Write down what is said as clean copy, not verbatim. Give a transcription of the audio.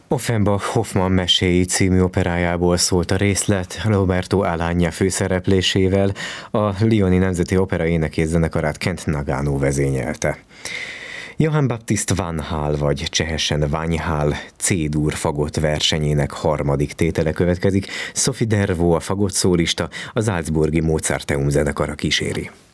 Offenbach Hoffmann meséi című operájából szólt a részlet, Roberto Alagna főszereplésével, a Lyoni Nemzeti Opera énekészzenekarát Kent Nagano vezényelte. Johann Baptist van Hall, vagy csehesen Vanyhál C-dur fagott versenyének harmadik tétele következik. Sophie Dervaux, a fagott szólista, a salzburgi Mozarteum zenekara kíséri.